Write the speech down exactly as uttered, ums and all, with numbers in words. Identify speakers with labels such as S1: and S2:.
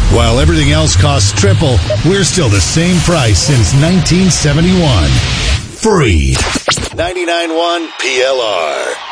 S1: While everything else costs triple, we're still the same price since nineteen seventy-one. Free. ninety-nine point one P L R.